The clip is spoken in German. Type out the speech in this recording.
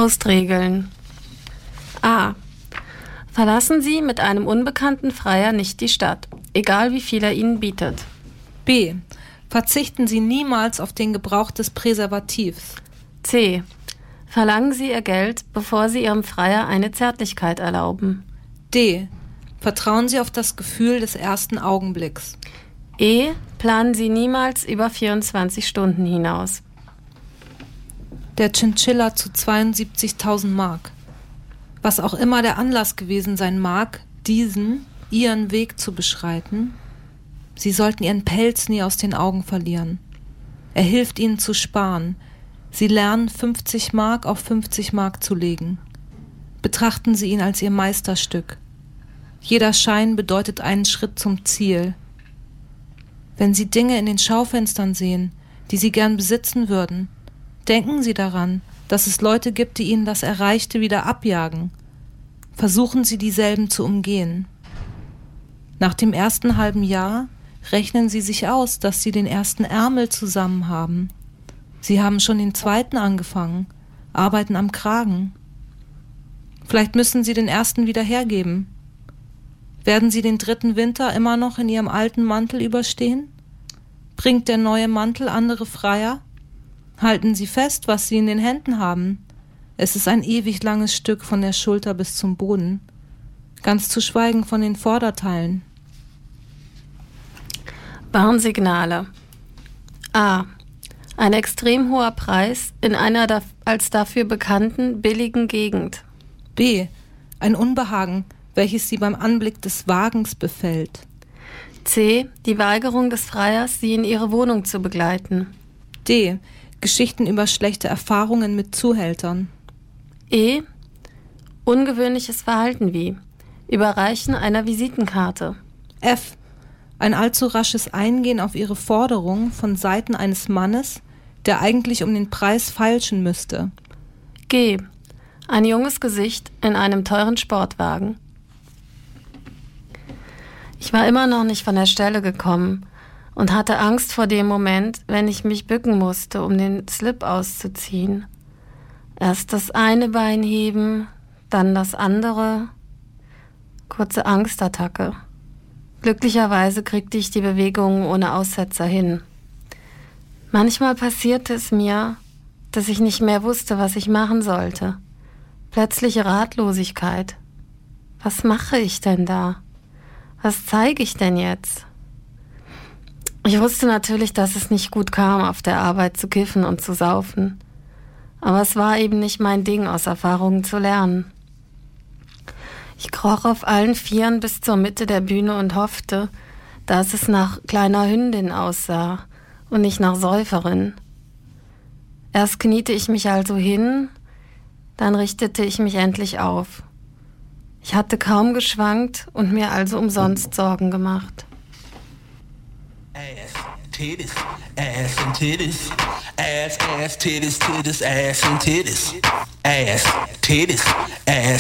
Faustregeln. A. Verlassen Sie mit einem unbekannten Freier nicht die Stadt, egal wie viel er Ihnen bietet. B. Verzichten Sie niemals auf den Gebrauch des Präservativs. C. Verlangen Sie Ihr Geld, bevor Sie Ihrem Freier eine Zärtlichkeit erlauben. D. Vertrauen Sie auf das Gefühl des ersten Augenblicks. E. Planen Sie niemals über 24 Stunden hinaus. Der Chinchilla zu 72.000 Mark. Was auch immer der Anlass gewesen sein mag, ihren Weg zu beschreiten, Sie sollten Ihren Pelz nie aus den Augen verlieren. Er hilft Ihnen zu sparen. Sie lernen, 50 Mark auf 50 Mark zu legen. Betrachten Sie ihn als Ihr Meisterstück. Jeder Schein bedeutet einen Schritt zum Ziel. Wenn Sie Dinge in den Schaufenstern sehen, die Sie gern besitzen würden, denken Sie daran, dass es Leute gibt, die Ihnen das Erreichte wieder abjagen. Versuchen Sie, dieselben zu umgehen. Nach dem ersten halben Jahr rechnen Sie sich aus, dass Sie den ersten Ärmel zusammen haben. Sie haben schon den zweiten angefangen, arbeiten am Kragen. Vielleicht müssen Sie den ersten wieder hergeben. Werden Sie den dritten Winter immer noch in Ihrem alten Mantel überstehen? Bringt der neue Mantel andere Freier? Halten Sie fest, was Sie in den Händen haben. Es ist ein ewig langes Stück von der Schulter bis zum Boden. Ganz zu schweigen von den Vorderteilen. Warnsignale. A. Ein extrem hoher Preis in einer als dafür bekannten billigen Gegend. B. Ein Unbehagen, welches Sie beim Anblick des Wagens befällt. C. Die Weigerung des Freiers, Sie in Ihre Wohnung zu begleiten. D. Geschichten über schlechte Erfahrungen mit Zuhältern. E. Ungewöhnliches Verhalten wie Überreichen einer Visitenkarte. F. Ein allzu rasches Eingehen auf ihre Forderung von Seiten eines Mannes, der eigentlich um den Preis feilschen müsste. G. Ein junges Gesicht in einem teuren Sportwagen. Ich war immer noch nicht von der Stelle gekommen und hatte Angst vor dem Moment, wenn ich mich bücken musste, um den Slip auszuziehen. Erst das eine Bein heben, dann das andere. Kurze Angstattacke. Glücklicherweise kriegte ich die Bewegungen ohne Aussetzer hin. Manchmal passierte es mir, dass ich nicht mehr wusste, was ich machen sollte. Plötzliche Ratlosigkeit. Was mache ich denn da? Was zeige ich denn jetzt? Ich wusste natürlich, dass es nicht gut kam, auf der Arbeit zu kiffen und zu saufen. Aber es war eben nicht mein Ding, aus Erfahrungen zu lernen. Ich kroch auf allen Vieren bis zur Mitte der Bühne und hoffte, dass es nach kleiner Hündin aussah und nicht nach Säuferin. Erst kniete ich mich also hin, dann richtete ich mich endlich auf. Ich hatte kaum geschwankt und mir also umsonst Sorgen gemacht. Ass, titties, ass and titties, ass, titties, titties, ass and titties, ass, titties, ass.